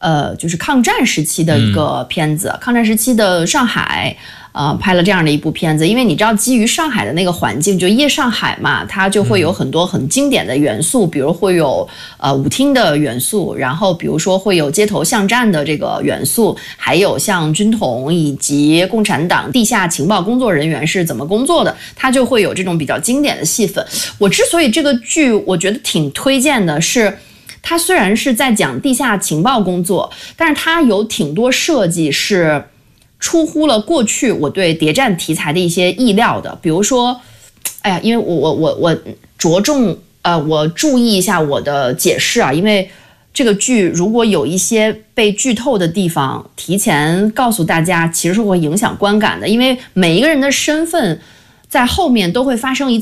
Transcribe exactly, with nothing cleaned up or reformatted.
呃，就是抗战时期的一个片子，嗯、抗战时期的上海。呃，拍了这样的一部片子，因为你知道，基于上海的那个环境，就夜上海嘛，它就会有很多很经典的元素，比如会有呃舞厅的元素，然后比如说会有街头巷战的这个元素，还有像军统以及共产党地下情报工作人员是怎么工作的，它就会有这种比较经典的戏份。我之所以这个剧我觉得挺推荐的是，它虽然是在讲地下情报工作，但是它有挺多设计是出乎了过去我对谍战题材的一些意料的，比如说，哎呀，因为我我我我着重呃，我注意一下我的解释啊，因为这个剧如果有一些被剧透的地方，提前告诉大家，其实是会影响观感的，因为每一个人的身份在后面都会发生一